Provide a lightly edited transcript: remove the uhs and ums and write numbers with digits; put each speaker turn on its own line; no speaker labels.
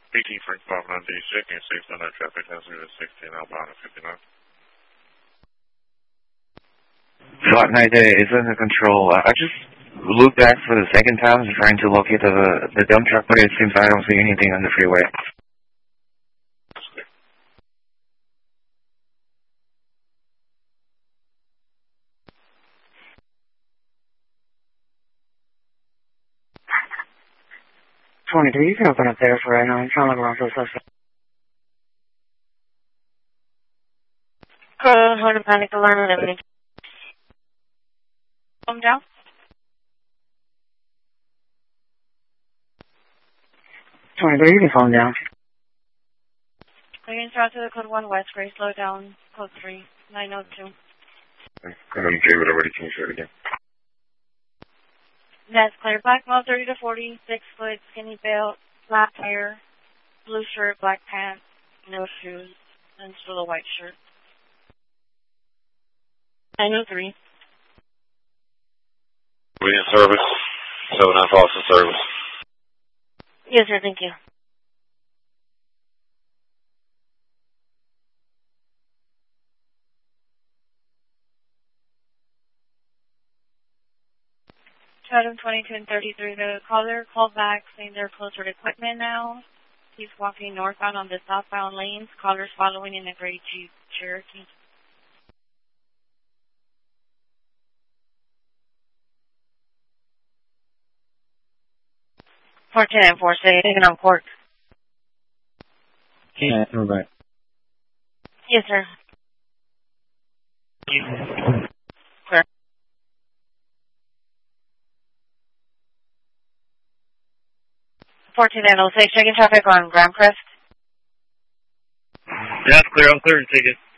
Speaking Frank 596, and 600 traffic has 16 outbound at 59.
Flight 90 is under control. I just looked back for the second time trying to locate the dump truck, but it seems I don't see anything on the freeway.
You can open up there for right now. I'm trying to look around for the suspect.
Hold a panic alarm, 11. Calm down.
23, you can calm down.
Clearance route to the code 1 west, Gray, slow down, code 3, 902.
Okay, whatever, can you say it again?
That's clear. Black male, 30 to 40, 6 foot, skinny belt, black hair, blue shirt, black pants, no shoes, and still a white shirt. 903.
We in service. 79 Foster service.
Yes, sir, thank you. Item 22 and 33, the caller called back saying they're closer to equipment now. He's walking northbound on the southbound lanes. Caller's following in a gray Jeep Cherokee. Fortune and 4 say taking on court.
Yeah, all right.
Yes, sir. Clear. 14 and 06, checking traffic on Grand Crest.
Yeah, it's clear. I'm clearing ticket.